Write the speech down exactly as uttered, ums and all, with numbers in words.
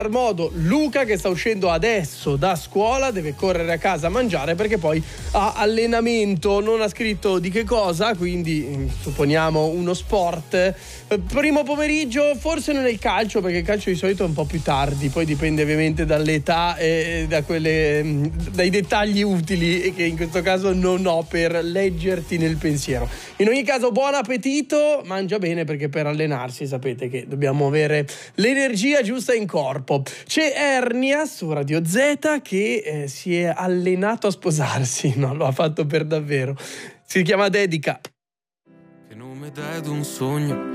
modo Luca, che sta uscendo adesso da scuola, deve correre a casa a mangiare perché poi ha allenamento. Non ha scritto di che cosa, quindi supponiamo uno sport. Primo pomeriggio, forse non è il calcio, perché il calcio di solito è un po' più tardi, poi dipende ovviamente dall'età e da quelle, dai dettagli utili che in questo caso non ho per leggerti nel pensiero. In ogni caso, buon appetito, mangia bene, perché per allenarsi sapete che dobbiamo avere l'energia giusta in corpo. C'è Ernia su Radio Z che eh, si è allenato a sposarsi, no, lo ha fatto per davvero. Si chiama Dedica. Che nome dai ad un sogno